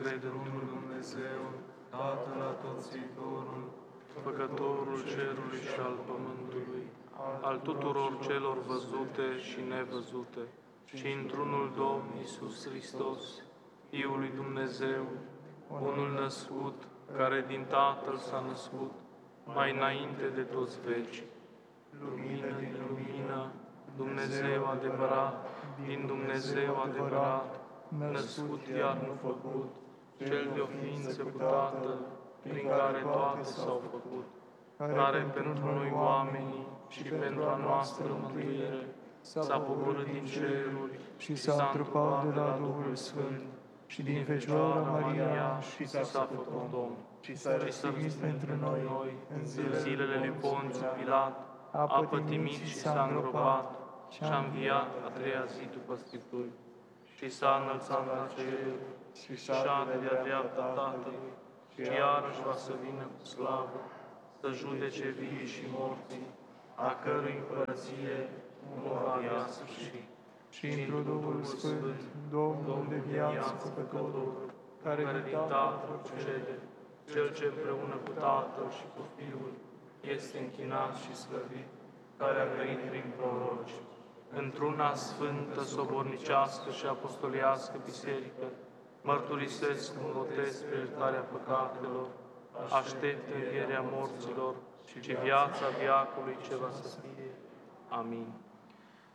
cred într-un Dumnezeu, Tatăl Atotțitorul, Făcătorul cerului și al pământului, al tuturor celor văzute și nevăzute, și într-unul Domn Iisus Hristos, Fiul lui Dumnezeu, unul născut, care din Tatăl s-a născut, mai înainte de toți veci. Lumină din lumină, Dumnezeu adevărat, din Dumnezeu adevărat, născut iar nu făcut, cel de-o ființă cu Tatăl, prin care toate s-au făcut, care pentru noi oamenii și pentru a noastră mântuire s-a pogorât din ceruri și s-a întrupat de la Duhul Sfânt și din Fecioara Maria și s-a făcut Domn, și s-a răstignit pentru noi în zilele lui Ponțiu Pilat, a pătimit și s-a îngropat și a înviat a treia zi după Scripturi și s-a înălțat la cer și șade de-a dreapta Tatălui și iarăși va să vină cu slavă să judece vii și morții, a cărui împărăție nu va avea sfârșit. Și într-o Duhul Sfânt, Domnul de viață făcător, care din Tatăl procede, Cel ce împreună cu Tatăl și cu Fiul este închinat și slăvit, care a grăit prin proroci, într-una sfântă, sobornicească și apostoliască biserică, mărturisesc un botez pe iertarea păcatelor, aștept învierea morților și viața veacului ce va să fie. Amin.